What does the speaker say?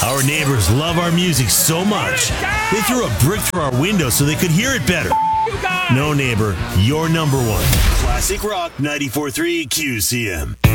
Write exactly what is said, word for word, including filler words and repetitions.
Our neighbors love our music so much, they threw a brick through our window so they could hear it better. No, neighbor, you're number one. Classic Rock ninety-four point three Q C M.